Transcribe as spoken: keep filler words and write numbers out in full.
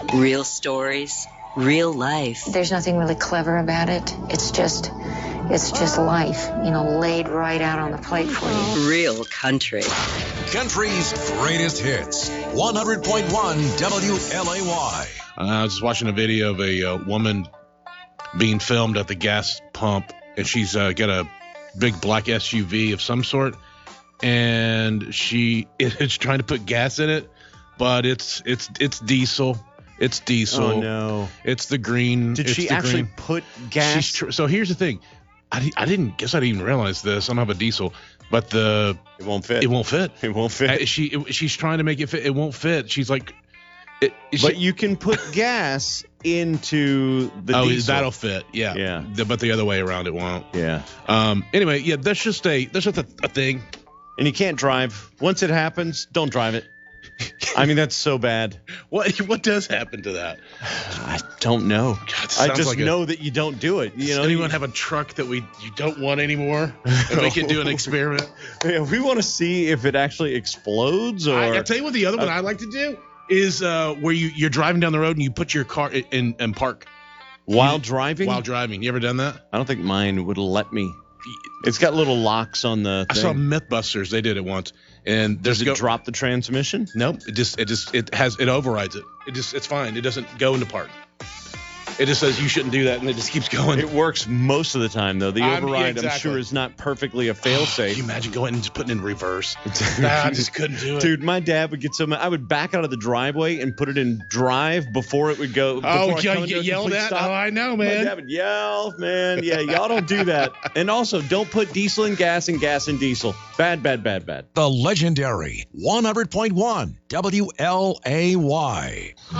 Real stories, real life. There's nothing really clever about it. It's just, it's just life, you know, laid right out on the plate for you. Real country. Country's greatest hits. one hundred point one W L A Y. Uh, I was just watching a video of a uh, woman being filmed at the gas pump, and she's uh, got a big black S U V of some sort, and she is trying to put gas in it, but it's it's it's diesel. It's diesel. Oh no! It's the green. Did it's she the actually green. put gas? She's tr- so here's the thing. I, di- I didn't guess I didn't even realize this. I don't have a diesel, but the It won't fit. it won't fit. It won't fit. Uh, She it, she's trying to make it fit. It won't fit. She's like, it, But she- you can put gas into the oh diesel. that'll fit. Yeah. Yeah. The- but the other way around it won't. Yeah. Um. Anyway, yeah. That's just a that's just a, a thing. And you can't drive. Once it happens, don't drive it. I mean, that's so bad. What what does happen to that? I don't know. God, it I sounds just like a- know that you don't do it. You Does know, anyone you- have a truck that we you don't want anymore? And we can do an experiment. Yeah, we want to see if it actually explodes or. I, I'll tell you what. The other one Uh, I like to do is uh, where you you're driving down the road and you put your car in in, in park while driving. while driving. You ever done that? I don't think mine would let me. It's got little locks on the I thing. saw MythBusters. They did it once, and Does there's it go- drop the transmission? Nope. It just it just it has it overrides it. It just it's fine. It doesn't go into park. It just says you shouldn't do that, and it just keeps going. It works most of the time, though. The I'm- override, I'm exactly. sure, is not perfectly a Can failsafe. you imagine going and just putting it in reverse? Nah, I just couldn't do it. Dude, my dad would get so mad. I would back out of the driveway and put it in drive before it would go. Oh, before I you come into get a yelled complete at? stop. Oh, I know, My man. dad would yell, man. Yeah, y'all don't do that. And also, don't put diesel in gas and gas in diesel. Bad, bad, bad, bad. The legendary one hundred point one W L A Y.